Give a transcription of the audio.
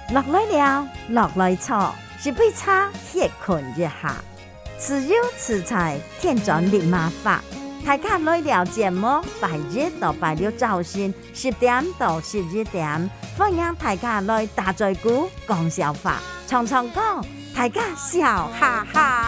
落来了，落来坐，一杯茶歇困一下。自由自在，天转立马法。大家来了节目，拜日到拜六早晨10點到11點，歡迎大家來打嘴鼓講笑話，唱唱歌，大家笑哈哈。